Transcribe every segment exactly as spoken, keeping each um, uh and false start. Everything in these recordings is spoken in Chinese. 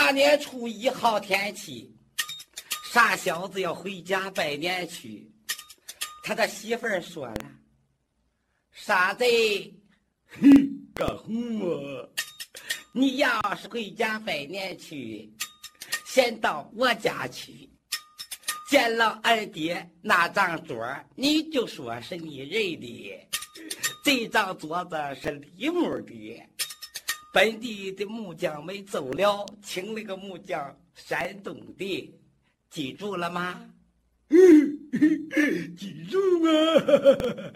大年初一好天气，傻小子要回家拜年去。他的媳妇儿说了：“傻子， 嘿，干红啊！ 你要是回家拜年去，先到我家去，见了二爹那张桌，你就说是你认的。这张桌子是李木的，本地的木匠没走了，请了个木匠山东的，记住了吗？” 记住啊！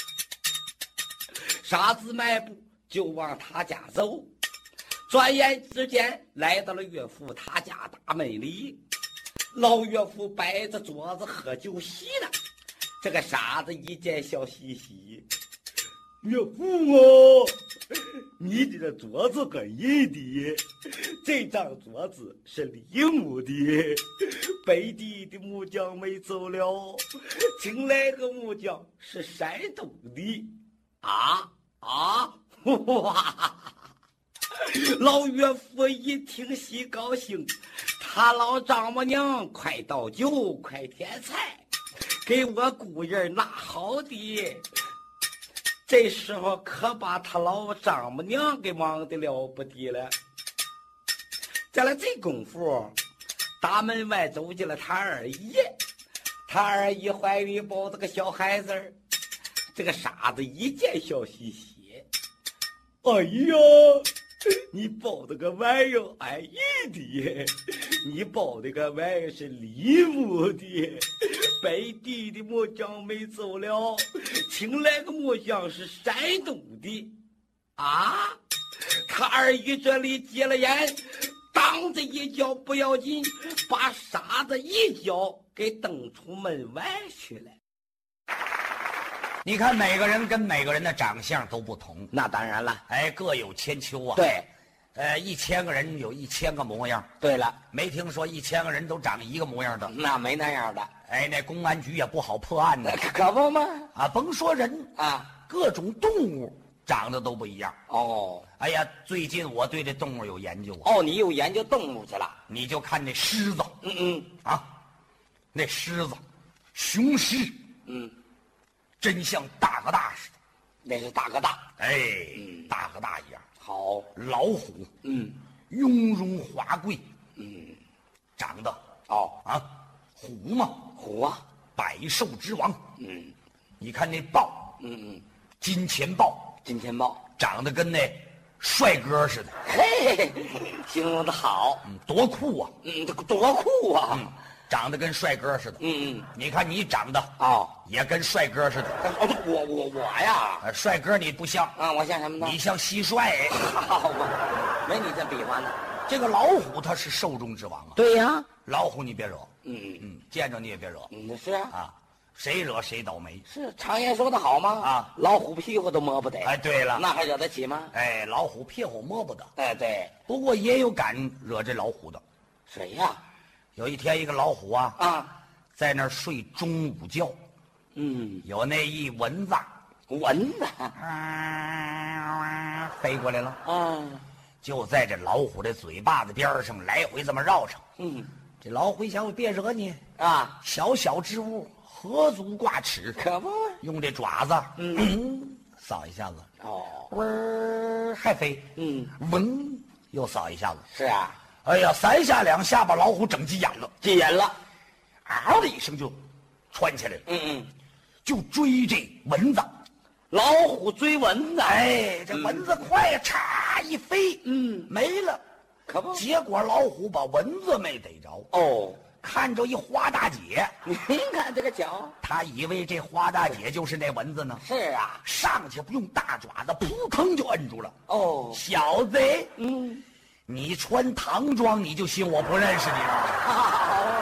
傻子迈步就往他家走，转眼之间来到了岳父他家大门里。老岳父摆着桌子喝酒席呢，这个傻子一见笑嘻嘻：“ 岳父啊，你这桌子可硬的，这张桌子是李木的，本地的木匠没走了，请来个木匠是山东的。” 啊啊！哇！老岳父一听喜高兴，他老丈母娘快倒酒，快添菜，给我姑爷拿好的。这时候可把他老丈母娘给忙得了不得了。在了这功夫，大门外走进了他二爷，他二爷怀里抱着个小孩子。这个傻子一见笑嘻嘻：“ 哎呀，你抱的个玩意儿安逸的，你抱的个玩意儿是李木的，本地的木匠没走了，请来个木匠是山东的。” 啊！他二姨这里接了眼，当这一脚不要紧，把傻子一脚给蹬出门外去了。 你看每个人跟每个人的长相都不同， 那当然了， 哎，各有千秋啊。 对， 呃，一千个人有一千个模样。 对了， 没听说一千个人都长一个模样的， 那没那样的。 哎，那公安局也不好破案的， 可不吗？ 啊，甭说人啊， 各种动物长得都不一样。 哦， 哎呀，最近我对这动物有研究啊。 哦，你又研究动物去了？ 你就看那狮子， 嗯嗯啊，那狮子，雄狮， 嗯。 真像大哥大似的， 那是大哥大， 哎， 嗯、 大哥大一样。 好， 老虎， 嗯， 雍容华贵， 嗯， 长得哦啊，虎嘛， 虎啊， 百兽之王， 嗯， 你看那豹， 嗯嗯， 金钱豹， 金钱豹， 长得跟那帅哥似的， 嘿，嘿嘿，形容的好， 嗯，多酷啊， 嗯，多酷啊。 嗯，长得跟帅哥似的， 嗯嗯， 你看你长得哦， 也跟帅哥似的。 哦，我我我呀， 呃，帅哥你不像啊，我像什么呢？ 你像蟋蟀。 好吧，没你这比划呢。 这个老虎它是兽中之王啊。 对呀， 老虎你别惹， 嗯嗯嗯，见着你也别惹， 嗯，是啊， 啊，谁惹谁倒霉。 是常言说的好吗？ 啊， 老虎屁股都摸不得。 哎，对了， 那还惹得起吗？ 哎，老虎屁股摸不得。 哎，对， 不过也有敢惹这老虎的。 谁呀？ 有一天，一个老虎啊， 啊， 在那儿睡中午觉， 嗯， 有那一蚊子， 蚊子， 啊，飞过来了， 啊， 就在这老虎的嘴巴子边上来回这么绕上。 嗯， 这老虎一想，别惹你啊， 小小之物，何足挂齿？ 可不嘛， 用这爪子，嗯，扫一下子， 哦， 嗡儿还飞， 嗯， 嗡，又扫一下子。 是啊， 哎呀，三下两下把老虎整急眼了， 急眼了， 嗷的一声就窜起来了， 嗯嗯， 就追这蚊子。 老虎追蚊子， 哎，这蚊子快呀，嚓一飞， 嗯， 没了。 可不， 结果老虎把蚊子没逮着， 哦， 看着一花大姐， 您看这个脚， 他以为这花大姐就是那蚊子呢， 是啊， 上去不用大爪子，扑腾就摁住了。 哦， 小子， 嗯， 你穿唐装，你就信我不认识你了？ 好